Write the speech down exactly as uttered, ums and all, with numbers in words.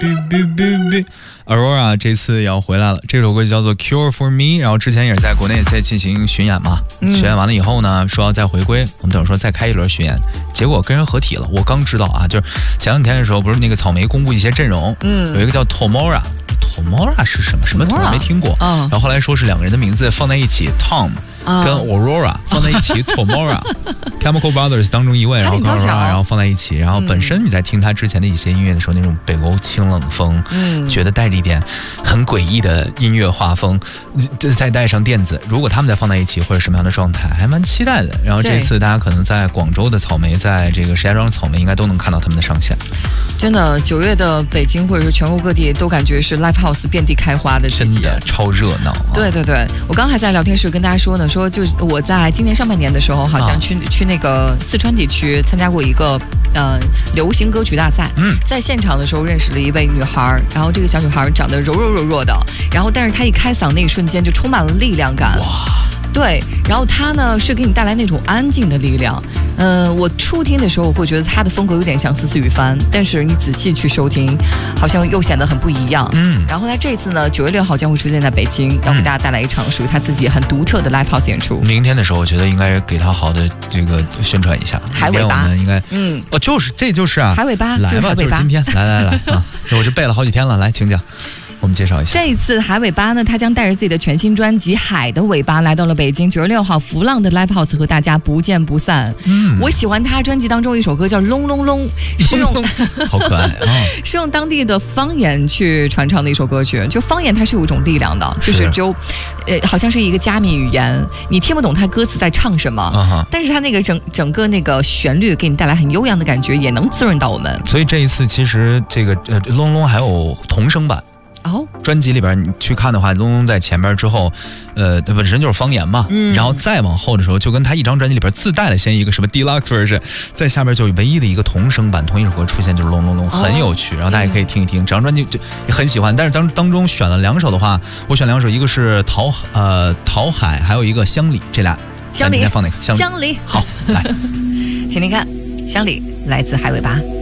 Aurora 这次要回来了，这首歌就叫做 Cure for Me， 然后之前也是在国内也在进行巡演嘛、嗯、巡演完了以后呢，说要再回归，我们等于说再开一轮巡演，结果跟人合体了。我刚知道啊，就是前两天的时候，不是那个草莓公布一些阵容，嗯，有一个叫 Tomorrow，Tomorrow 是什么什么团没听过、哦、然后后来说是两个人的名字放在一起 Tom跟 Aurora 放在一起 Tomorrow Chemical Brothers 当中一位，然后跟 Aurora 然后放在一起，然后本身你在听他之前的一些音乐的时候，那种北欧清冷风，嗯，觉得带着一点很诡异的音乐画风，再带上电子，如果他们再放在一起会是什么样的状态，还蛮期待的。然后这次大家可能在广州的草莓，在这个石家庄草莓应该都能看到他们的上线。 真的，九月的北京或者是全国各地都感觉是 live house 遍地开花的时节， 真的超热闹、啊。 对对对，我刚还在聊天室跟大家说呢，说就是我在今年上半年的时候，好像去、啊、去那个四川地区参加过一个呃流行歌曲大赛。嗯，在现场的时候认识了一位女孩，然后这个小女孩长得柔柔弱弱的，然后但是她一开嗓那一瞬间就充满了力量感。哇！对，然后他呢是给你带来那种安静的力量。嗯、呃，我初听的时候我会觉得他的风格有点像思思雨帆，但是你仔细去收听，好像又显得很不一样。嗯，然后他这次呢，九月六号将会出现在北京，要给大家带来一场属于他自己很独特的 live house 演出。 明天的时候，我觉得应该给他好的这个宣传一下。 海尾巴， 我们应该，嗯，哦，就是这就是啊， 海尾巴， 来吧， 就是就是今天，来来来啊，我就背了好几天了，来，请讲。我们介绍一下， 这一次海尾巴呢，他将带着自己的全新专辑《海的尾巴》来到了北京，九月六号浮浪的 Live House 和大家不见不散。嗯，我喜欢他专辑当中一首歌叫《隆隆隆》，是用好可爱啊、哦， 是用当地的方言去传唱的一首歌曲。就方言它是有一种力量的，就是就，呃，好像是一个加密语言，你听不懂它歌词在唱什么，uh-huh. 但是它那个整整个那个旋律给你带来很悠扬的感觉，也能滋润到我们。 所以这一次其实这个呃隆隆还有童声版。哦，专辑里边你去看的话，隆隆在前面之后，呃，它本身就是方言嘛，嗯，然后再往后的时候，就跟他一张专辑里边自带了先一个什么 deluxe version， 在下边就唯一的一个童声版，同一首歌出现就是隆隆隆，很有趣，然后大家也可以听一听，整张专辑就也很喜欢。但是当当中选了两首的话，我选两首，一个是陶呃陶海，还有一个乡里，这俩乡里， 今天放哪个？乡里， 乡里， 好，来听听看，乡里来自海尾巴。